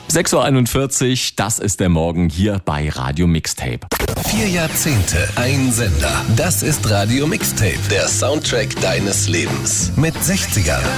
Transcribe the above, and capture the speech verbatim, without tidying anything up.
sechs Uhr einundvierzig, das ist der Morgen hier bei Radio Mixtape. Vier Jahrzehnte, ein Sender. Das ist Radio Mixtape, der Soundtrack deines Lebens. Mit sechzigern,